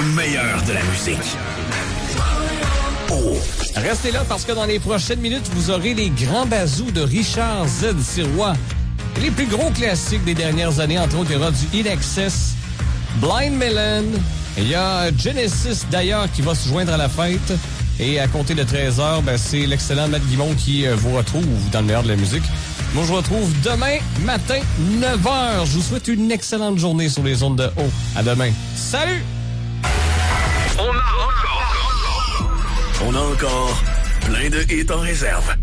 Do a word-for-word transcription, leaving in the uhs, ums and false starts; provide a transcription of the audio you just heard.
Le meilleur de la musique. Oh. Restez là parce que dans les prochaines minutes, vous aurez les grands bazous de Richard Z. Sirois. Les plus gros classiques des dernières années, entre autres, il y aura du In Excess, Blind Melon. Il y a Genesis, d'ailleurs, qui va se joindre à la fête. Et à compter de treize heures, ben, c'est l'excellent Matt Guimond qui euh, vous retrouve dans le meilleur de la musique. Moi, je vous retrouve demain matin, neuf heures. Je vous souhaite une excellente journée sur les ondes de haut. À demain. Salut! On a encore... On a encore plein de hits en réserve.